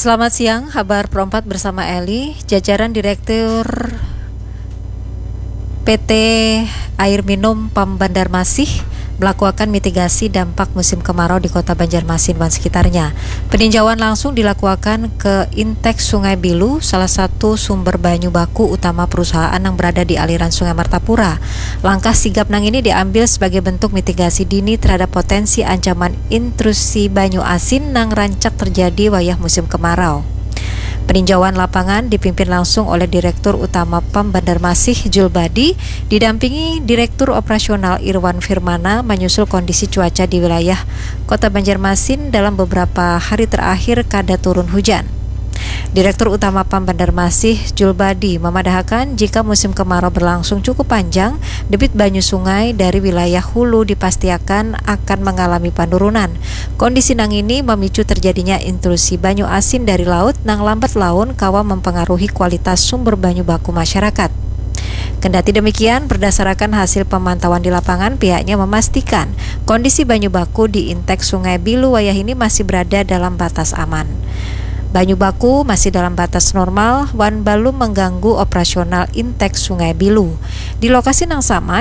Selamat siang, kabar Perempat bersama Eli. Jajaran Direktur PT Air Minum PAM Banjarmasin melakukan mitigasi dampak musim kemarau di Kota Banjarmasin dan sekitarnya. Peninjauan langsung dilakukan ke Inteks Sungai Bilu, salah satu sumber banyu baku utama perusahaan yang berada di aliran Sungai Martapura. Langkah sigap nang ini diambil sebagai bentuk mitigasi dini terhadap potensi ancaman intrusi banyu asin nang rancak terjadi wayah musim kemarau. Peninjauan lapangan dipimpin langsung oleh Direktur Utama PAM Banjarmasin Julbadi, didampingi Direktur Operasional Irwan Firmana menyusul kondisi cuaca di wilayah Kota Banjarmasin dalam beberapa hari terakhir kada turun hujan. Direktur Utama PAM Banjarmasin Julbadi memadahkan jika musim kemarau berlangsung cukup panjang, debit banyu sungai dari wilayah hulu dipastikan akan mengalami penurunan. Kondisi nang ini memicu terjadinya intrusi banyu asin dari laut nang lambat laun kawa mempengaruhi kualitas sumber banyu baku masyarakat. Kendati demikian, berdasarkan hasil pemantauan di lapangan, pihaknya memastikan kondisi banyu baku di Inteks Sungai Bilu wayah ini masih berada dalam batas aman. Banyu baku masih dalam batas normal, wan belum mengganggu operasional Inteks Sungai Bilu. Di lokasi yang sama,